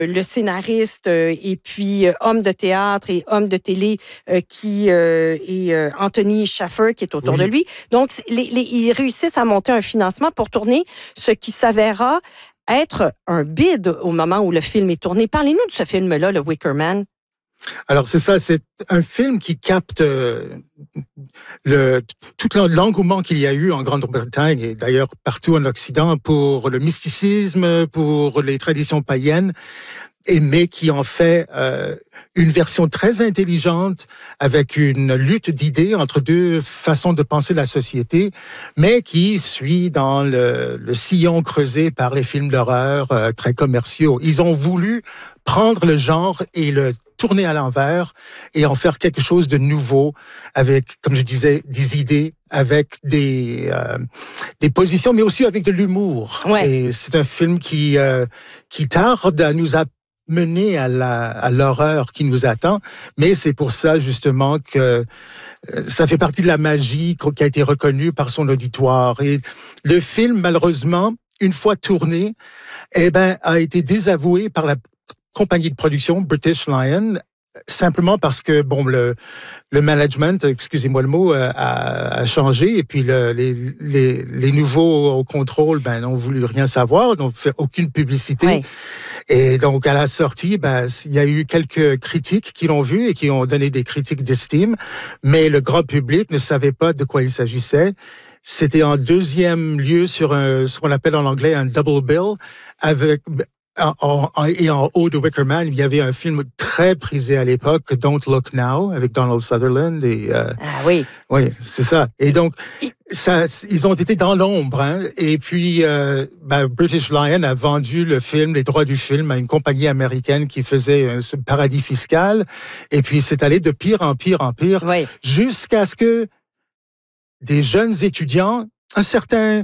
le scénariste et puis homme de théâtre et homme de télé qui est Anthony Shaffer qui est autour de lui. Donc, ils réussissent à monter un financement pour tourner ce qui s'avéra être un bid au moment où le film est tourné. Parlez-nous de ce film-là, le Wicker Man. Alors, c'est ça, c'est un film qui capte tout l'engouement qu'il y a eu en Grande-Bretagne et d'ailleurs partout en Occident pour le mysticisme, pour les traditions païennes, mais qui en fait une version très intelligente avec une lutte d'idées entre deux façons de penser la société, mais qui suit dans le sillon creusé par les films d'horreur très commerciaux. Ils ont voulu prendre le genre et le tourner à l'envers et en faire quelque chose de nouveau avec, comme je disais, des idées, avec des positions, mais aussi avec de l'humour. Ouais. Et c'est un film qui tarde à nous amener à l'horreur qui nous attend, mais c'est pour ça justement que ça fait partie de la magie qui a été reconnue par son auditoire. Et le film, malheureusement, une fois tourné, a été désavoué par la compagnie de production British Lion, simplement parce que le management, excusez-moi le mot, a changé et puis les nouveaux au contrôle n'ont voulu rien savoir, n'ont fait aucune publicité. Ouais. Et donc à la sortie, il y a eu quelques critiques qui l'ont vu et qui ont donné des critiques d'estime, mais le grand public ne savait pas de quoi il s'agissait. C'était en deuxième lieu sur ce qu'on appelle en anglais un double bill avec et en haut de Wicker Man, il y avait un film très prisé à l'époque, Don't Look Now, avec Donald Sutherland. Oui. Oui, c'est ça. Et donc, ils ont été dans l'ombre. Hein, et puis, British Lion a vendu le film, les droits du film, à une compagnie américaine qui faisait ce paradis fiscal. Et puis, c'est allé de pire en pire en pire, jusqu'à ce que des jeunes étudiants, un certain...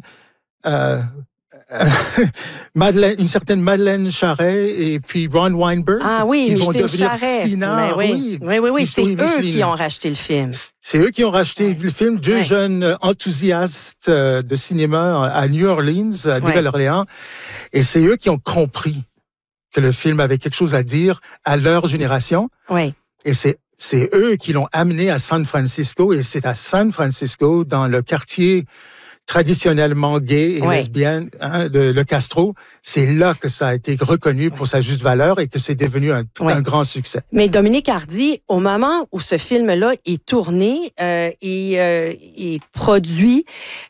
une certaine Madeleine Charret et puis Ron Weinberg qui vont devenir Sina. Oui, c'est eux qui ont racheté le film. C'est eux qui ont racheté le film, deux jeunes enthousiastes de cinéma à New Orleans, à Nouvelle-Orléans, et c'est eux qui ont compris que le film avait quelque chose à dire à leur génération. Oui. Et c'est eux qui l'ont amené à San Francisco, et c'est à San Francisco, dans le quartier traditionnellement gay et lesbienne, le Castro, c'est là que ça a été reconnu pour sa juste valeur et que c'est devenu un grand succès. Mais Dominique Hardy, au moment où ce film-là est tourné et produit,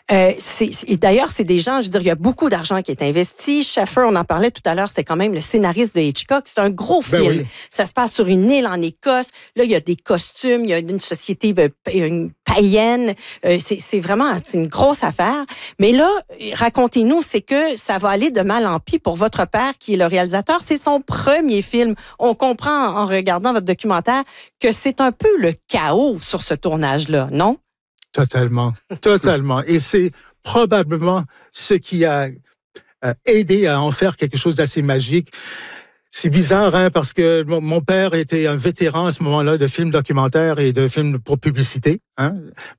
et d'ailleurs, c'est des gens, je veux dire, il y a beaucoup d'argent qui est investi. Shaffer, on en parlait tout à l'heure, c'était quand même le scénariste de Hitchcock. C'est un gros film. Oui. Ça se passe sur une île en Écosse. Là, il y a des costumes, il y a une société une païenne. C'est vraiment une grosse affaire. Mais là, racontez-nous, c'est que ça va aller de mal en pis pour votre père, qui est le réalisateur. C'est son premier film. On comprend en regardant votre documentaire que c'est un peu le chaos sur ce tournage-là, non? Totalement. Et c'est probablement ce qui a aidé à en faire quelque chose d'assez magique. C'est bizarre, parce que mon père était un vétéran à ce moment-là de films documentaires et de films pour publicité, à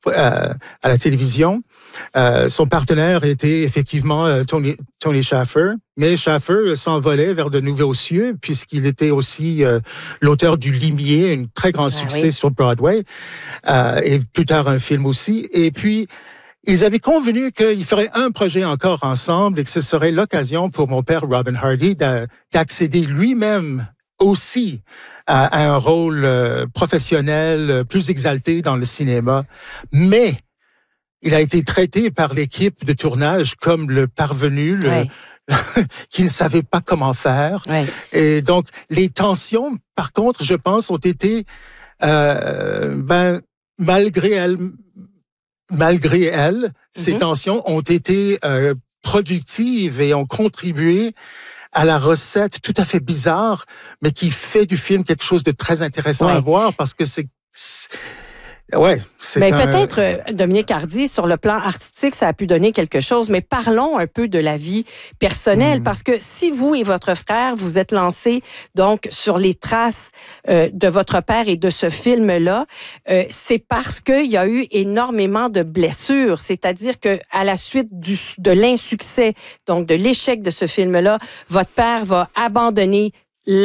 la télévision. Son partenaire était effectivement Tony Shaffer, mais Shaffer s'envolait vers de nouveaux cieux puisqu'il était aussi l'auteur du Limier, un très grand succès sur Broadway, et plus tard un film aussi. Et puis, ils avaient convenu qu'ils feraient un projet encore ensemble et que ce serait l'occasion pour mon père Robin Hardy d'accéder lui-même aussi à un rôle professionnel plus exalté dans le cinéma. Mais il a été traité par l'équipe de tournage comme le parvenu, qui ne savait pas comment faire. Ouais. Et donc, les tensions, par contre, je pense, ont été, malgré elle, ces tensions ont été productives et ont contribué à la recette tout à fait bizarre, mais qui fait du film quelque chose de très intéressant à voir parce que c'est peut-être, Dominique Hardy, sur le plan artistique, ça a pu donner quelque chose, mais parlons un peu de la vie personnelle, parce que si vous et votre frère vous êtes lancés donc sur les traces de votre père et de ce film-là, c'est parce qu'il y a eu énormément de blessures, c'est-à-dire que à la suite de l'insuccès, donc de l'échec de ce film-là, votre père va abandonner